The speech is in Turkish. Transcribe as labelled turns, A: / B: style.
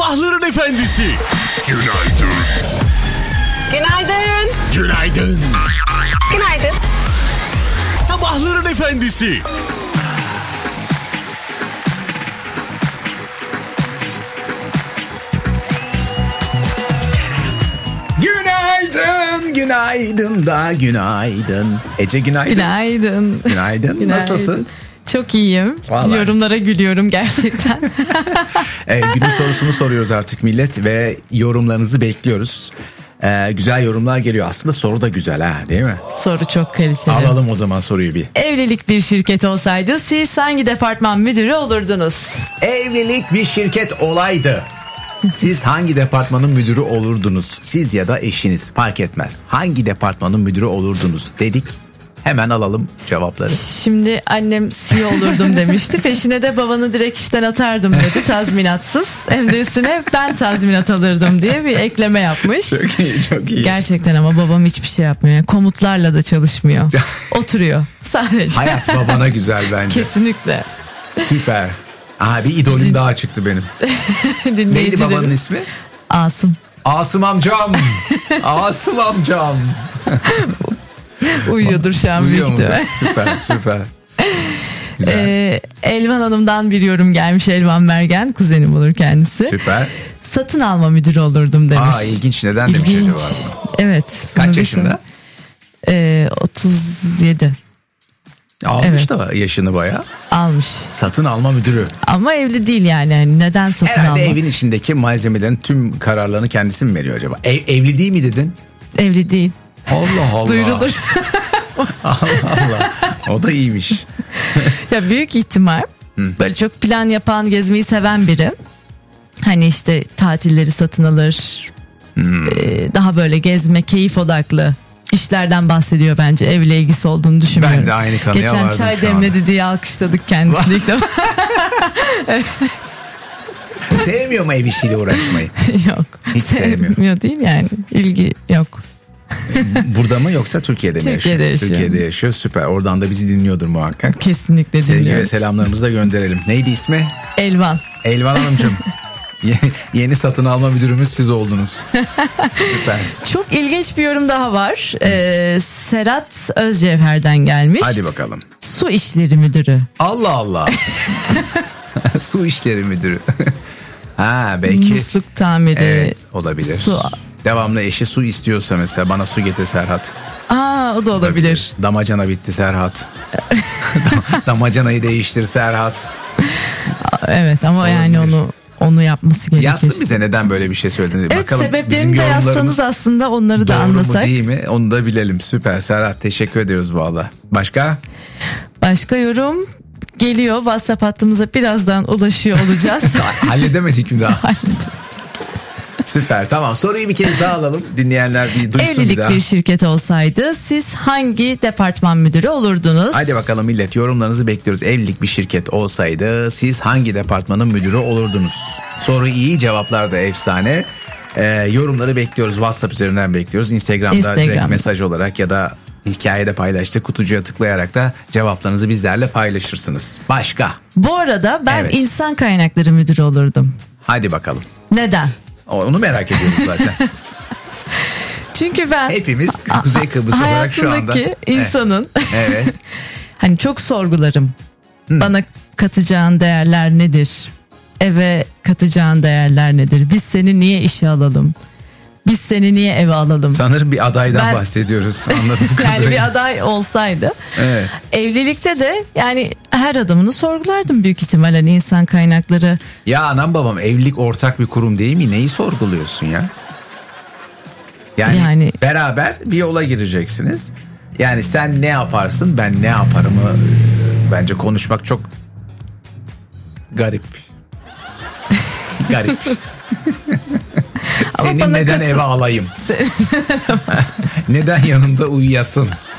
A: Sabahların efendisi.
B: Günaydın.
C: Günaydın.
A: Günaydın.
C: Günaydın.
A: Sabahların efendisi.
D: Günaydın, günaydın da günaydın. Ece günaydın.
E: Günaydın.
D: Günaydın. Nasılsın?
E: Çok iyiyim.
D: Vallahi.
E: Yorumlara gülüyorum gerçekten.
D: Günün sorusunu soruyoruz artık millet ve yorumlarınızı bekliyoruz. Güzel yorumlar geliyor. Aslında soru da güzel ha, değil mi?
E: Soru çok kaliteli.
D: Alalım o zaman soruyu bir.
E: Evlilik bir şirket olsaydı siz hangi departman müdürü olurdunuz?
D: Evlilik bir şirket olaydı. Siz hangi departmanın müdürü olurdunuz? Siz ya da eşiniz fark etmez. Hangi departmanın müdürü olurdunuz dedik. Hemen alalım cevapları.
E: Şimdi annem CEO olurdum demişti. Peşine de babanı direkt işten atardım dedi, tazminatsız. Hem de üstüne ben tazminat alırdım diye bir ekleme yapmış.
D: Çok iyi, çok iyi.
E: Gerçekten ama babam hiçbir şey yapmıyor. Yani komutlarla da çalışmıyor. Oturuyor sadece.
D: Hayat babana güzel bence.
E: Kesinlikle.
D: Süper. Bir idolüm daha çıktı benim. Neydi babanın ismi?
E: Asım.
D: Asım amcam. Asım amcam.
E: Uyuyordur şu an büyük
D: Uyuyor
E: ihtimal.
D: mudur? Süper.
E: Elvan Hanım'dan bir yorum gelmiş. Elvan Mergen, kuzenim olur kendisi.
D: Süper.
E: Satın alma müdürü olurdum demiş.
D: İlginç, neden demiş
E: İlginç.
D: acaba?
E: Evet.
D: Kaç yaşında?
E: 37
D: Almış
E: Evet.
D: da yaşını bayağı.
E: almış.
D: Satın alma müdürü.
E: Ama evli değil yani. Hani neden satın
D: Herhalde
E: alma?
D: evin içindeki malzemelerin tüm kararlarını kendisi mi veriyor acaba? Evli değil mi dedin?
E: Evli değil.
D: Allah Allah.
E: Duyurulur.
D: Allah Allah. O da iyiymiş.
E: Ya büyük ihtimal böyle çok plan yapan, gezmeyi seven biri. Hani işte tatilleri satın alır. Daha böyle gezme, keyif odaklı işlerden bahsediyor bence. Evle ilgisi olduğunu düşünmüyorum.
D: Ben de aynı kanıya
E: Geçen
D: vardım
E: çay
D: şu
E: demledi diye alkışladık kendisini ilk defa.
D: Sevmiyor mu ev işiyle uğraşmayı?
E: Yok.
D: Hiç sevmiyor.
E: Değil yani. İlgi yok.
D: Burada mı yoksa Türkiye'de mi
E: Türkiye'de yaşıyor.
D: Türkiye'de yaşıyor. Süper. Oradan da bizi dinliyordur muhakkak.
E: Kesinlikle
D: Sevgi ve
E: dinliyorum.
D: selamlarımızı da gönderelim. Neydi ismi?
E: Elvan.
D: Elvan Hanımcığım. Yeni satın alma müdürümüz siz oldunuz. Süper.
E: Çok ilginç bir yorum daha var. Serhat Özcevher'den gelmiş.
D: Hadi bakalım.
E: Su işleri müdürü.
D: Allah Allah. Su işleri müdürü. Belki.
E: Musluk tamiri.
D: Evet, olabilir.
E: Su.
D: Devamlı eşi su istiyorsa mesela, bana su getir Serhat.
E: O da olabilir.
D: Damacana bitti Serhat. Damacanayı değiştir Serhat.
E: Evet ama
D: Olabilir.
E: yani onu yapması gerekir.
D: Yazsın bize neden böyle bir şey söylediğini.
E: Evet,
D: Bakalım
E: sebeplerini de yazsanız aslında onları da
D: doğru
E: anlasak.
D: mu değil mi onu da bilelim. Süper Serhat, teşekkür ediyoruz valla. Başka?
E: Başka yorum geliyor. WhatsApp hattımıza birazdan ulaşıyor olacağız.
D: Halledemedik mi daha?
E: Halledim.
D: Süper, tamam, soruyu bir kez daha alalım. Dinleyenler bir duysun
E: Evlilik
D: bir daha.
E: bir şirket olsaydı siz hangi departman müdürü olurdunuz?
D: Hadi bakalım millet, yorumlarınızı bekliyoruz. Evlilik bir şirket olsaydı siz hangi departmanın müdürü olurdunuz? Soru iyi, cevaplar da efsane. Yorumları bekliyoruz. WhatsApp üzerinden bekliyoruz. Instagram'da direkt mesaj olarak ya da hikayede paylaştık kutucuya tıklayarak da cevaplarınızı bizlerle paylaşırsınız. Başka?
E: Bu arada ben
D: Evet.
E: insan kaynakları müdürü olurdum.
D: Hadi bakalım.
E: Neden?
D: Onu merak ediyoruz zaten.
E: Çünkü ben
D: Hepimiz Kuzey Kıbrıs olarak şu anda.
E: hayatımdaki insanın
D: Evet.
E: hani çok sorgularım. Bana katacağın değerler nedir? Eve katacağın değerler nedir? Biz seni niye işe alalım? Biz seni niye eve alalım?
D: Sanırım bir adaydan bahsediyoruz. Anladığım kadarıyla.
E: Yani bir aday olsaydı.
D: Evet.
E: Evlilikte de yani her adımını sorgulardım büyük ihtimalle, hani insan kaynakları.
D: Ya anam babam, evlilik ortak bir kurum değil mi? Neyi sorguluyorsun ya? Yani beraber bir yola gireceksiniz. Yani sen ne yaparsın, ben ne yaparımı bence konuşmak çok garip. Garip. Seni neden eve alayım? Neden yanımda uyuyasın?